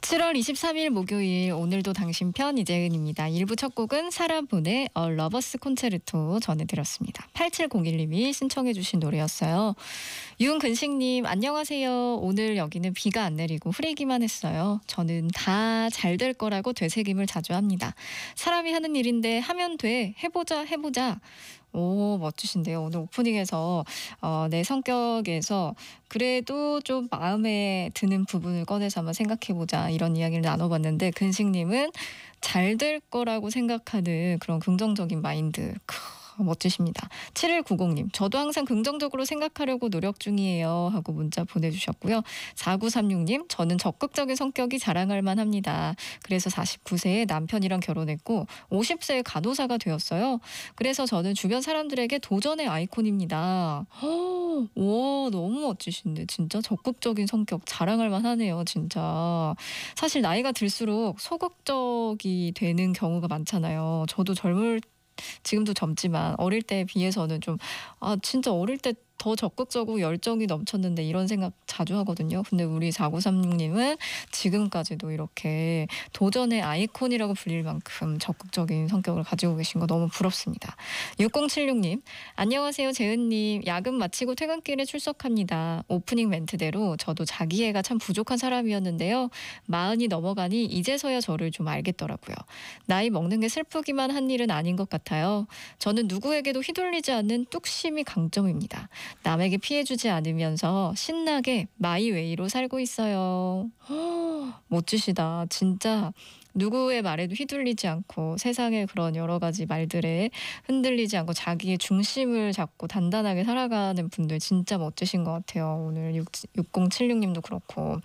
7월 23일 목요일, 오늘도 당신 편 이재은입니다. 1부 첫 곡은 사라본의 러버스 콘체르토 전해드렸습니다. 8701님이 신청해 주신 노래였어요. 윤근식님 안녕하세요. 오늘 여기는 비가 안 내리고 흐리기만 했어요. 저는 다 잘 될 거라고 되새김을 자주 합니다. 사람이 하는 일인데 하면 돼. 해보자. 오, 멋지신데요. 오늘 오프닝에서 내 성격에서 그래도 좀 마음에 드는 부분을 꺼내서 한번 생각해보자, 이런 이야기를 나눠봤는데, 근식님은 잘 될 거라고 생각하는 그런 긍정적인 마인드. 멋지십니다. 7190님, 저도 항상 긍정적으로 생각하려고 노력 중이에요 하고 문자 보내주셨고요. 4936님, 저는 적극적인 성격이 자랑할 만합니다. 그래서 49세에 남편이랑 결혼했고 50세에 간호사가 되었어요. 그래서 저는 주변 사람들에게 도전의 아이콘입니다. 와, 너무 멋지신데 진짜 적극적인 성격 자랑할 만하네요. 진짜 사실 나이가 들수록 소극적이 되는 경우가 많잖아요. 저도 지금도 젊지만 어릴 때에 비해서는 좀 진짜 어릴 때 더 적극적이고 열정이 넘쳤는데, 이런 생각 자주 하거든요. 근데 우리 4936님은 지금까지도 이렇게 도전의 아이콘이라고 불릴 만큼 적극적인 성격을 가지고 계신 거 너무 부럽습니다. 6076님, 안녕하세요 재은님. 야근 마치고 퇴근길에 출석합니다. 오프닝 멘트대로 저도 자기애가 참 부족한 사람이었는데요. 40이 넘어가니 이제서야 저를 좀 알겠더라고요. 나이 먹는 게 슬프기만 한 일은 아닌 것 같아요. 저는 누구에게도 휘둘리지 않는 뚝심이 강점입니다. 남에게 피해주지 않으면서 신나게 마이웨이로 살고 있어요. 멋지시다. 진짜 누구의 말에도 휘둘리지 않고 세상의 그런 여러 가지 말들에 흔들리지 않고 자기의 중심을 잡고 단단하게 살아가는 분들 진짜 멋지신 것 같아요. 오늘 6076님도 그렇고.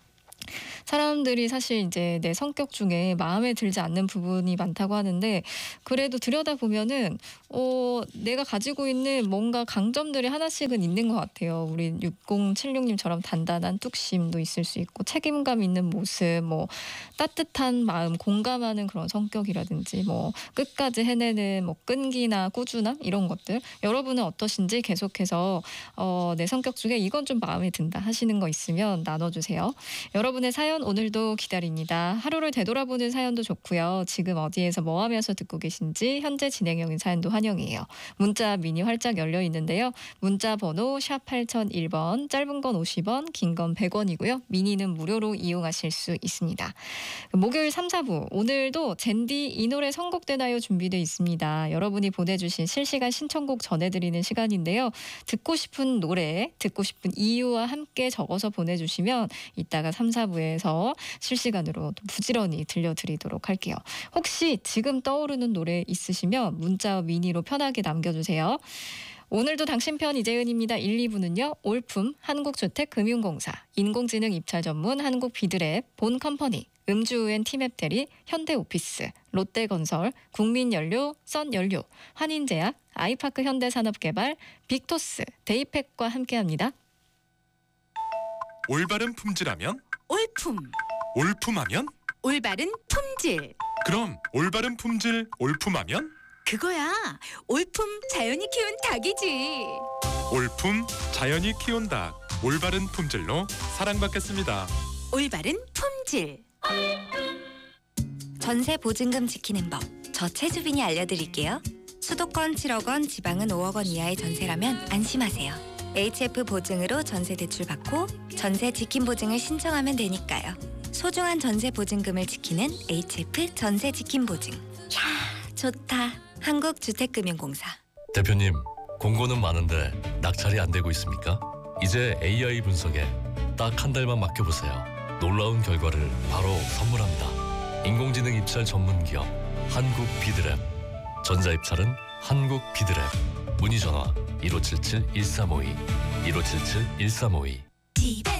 사람들이 사실 이제 내 성격 중에 마음에 들지 않는 부분이 많다고 하는데, 그래도 들여다보면은 내가 가지고 있는 뭔가 강점들이 하나씩은 있는 것 같아요. 우리 6076님처럼 단단한 뚝심도 있을 수 있고, 책임감 있는 모습, 뭐 따뜻한 마음, 공감하는 그런 성격이라든지, 뭐 끝까지 해내는 뭐 끈기나 꾸준함, 이런 것들. 여러분은 어떠신지 계속해서 내 성격 중에 이건 좀 마음에 든다 하시는 거 있으면 나눠주세요. 여러분의 사연 오늘도 기다립니다. 하루를 되돌아보는 사연도 좋고요. 지금 어디에서 뭐 하면서 듣고 계신지 현재 진행형인 사연도 환영이에요. 문자 미니 활짝 열려 있는데요. 문자 번호 샵 8001번, 짧은 건 50원, 긴 건 100원이고요. 미니는 무료로 이용하실 수 있습니다. 목요일 3, 4부, 오늘도 젠디 이 노래 선곡되나요? 준비되어 있습니다. 여러분이 보내주신 실시간 신청곡 전해드리는 시간인데요. 듣고 싶은 노래, 듣고 싶은 이유와 함께 적어서 보내주시면 이따가 3, 4부에서 실시간으로 부지런히 들려드리도록 할게요. 혹시 지금 떠오르는 노래 있으시면 문자 미니로 편하게 남겨주세요. 오늘도 당신 편 이재은입니다. 1, 2부는요. 올품, 한국주택금융공사, 인공지능 입찰 전문 한국비드랩, 본컴퍼니, 음주우엔 티맵 대리, 현대오피스, 롯데건설, 국민연료, 썬연료, 환인제약, 아이파크 현대산업개발, 빅토스, 데이팩과 함께합니다. 올바른 품질하면? 올품. 올품하면? 올바른 품질. 그럼 올바른 품질 올품하면? 그거야. 올품 자연이 키운 닭이지. 올품 자연이 키운 닭, 올바른 품질로 사랑받겠습니다. 올바른 품질. 전세 보증금 지키는 법, 저 최주빈이 알려드릴게요. 수도권 7억 원, 지방은 5억 원 이하의 전세라면 안심하세요. HF 보증으로 전세 대출 받고 전세 지킴 보증을 신청하면 되니까요. 소중한 전세 보증금을 지키는 HF 전세 지킴 보증. 야, 좋다. 한국주택금융공사. 대표님, 공고는 많은데 낙찰이 안 되고 있습니까? 이제 AI 분석에 딱 한 달만 맡겨보세요. 놀라운 결과를 바로 선물합니다. 인공지능 입찰 전문 기업 한국비드랩. 전자입찰은 한국비드랩. 문의 전화 1577-1352 1577-1352.